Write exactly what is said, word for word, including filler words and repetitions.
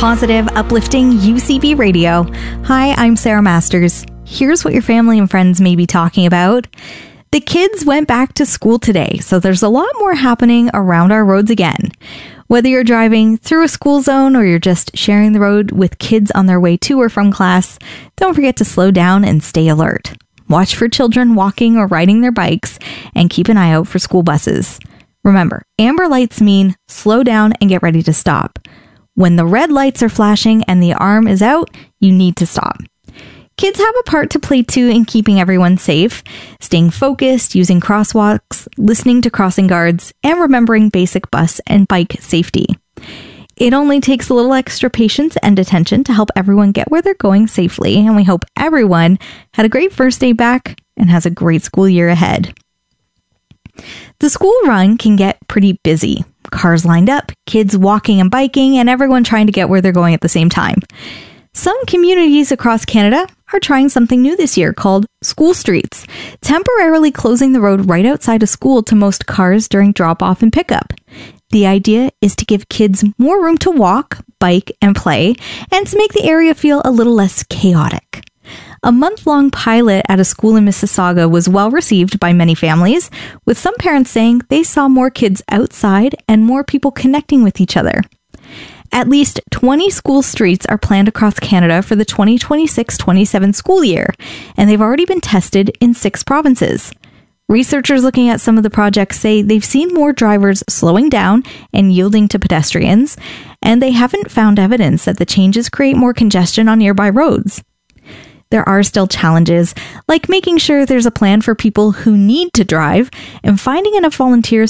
positive, uplifting U C B Radio. Hi, I'm Sarah Masters. Here's what your family and friends may be talking about. The kids went back to school today, so there's a lot more happening around our roads again. Whether you're driving through a school zone or you're just sharing the road with kids on their way to or from class, don't forget to slow down and stay alert. Watch for children walking or riding their bikes and keep an eye out for school buses. Remember, amber lights mean slow down and get ready to stop. When the red lights are flashing and the alarm is out, you need to stop. Kids have a part to play too in keeping everyone safe, staying focused, using crosswalks, listening to crossing guards, and remembering basic bus and bike safety. It only takes a little extra patience and attention to help everyone get where they're going safely, and we hope everyone had a great first day back and has a great school year ahead. The school run can get pretty busy. Cars lined up, kids walking and biking, and everyone trying to get where they're going at the same time. Some communities across Canada are trying something new this year called School Streets, temporarily closing the road right outside a school to most cars during drop-off and pickup. The idea is to give kids more room to walk, bike, and play, and to make the area feel a little less chaotic. A month-long pilot at a school in Mississauga was well received by many families, with some parents saying they saw more kids outside and more people connecting with each other. At least twenty school streets are planned across Canada for the twenty twenty-six twenty-seven school year, and they've already been tested in six provinces. Researchers looking at some of the projects say they've seen more drivers slowing down and yielding to pedestrians, and they haven't found evidence that the changes create more congestion on nearby roads. There are still challenges, like making sure there's a plan for people who need to drive and finding enough volunteers